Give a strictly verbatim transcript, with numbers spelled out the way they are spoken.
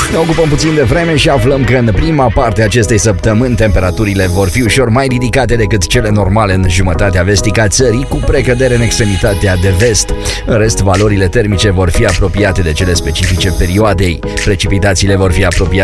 Ne ocupăm puțin de vreme și aflăm că în prima parte a acestei săptămâni temperaturile vor fi ușor mai ridicate decât cele normale în jumătatea vestică a țării, cu precădere în extremitatea de vest. În rest, valorile termice vor fi apropiate de cele specifice perioadei. Precipitațiile vor fi apropiate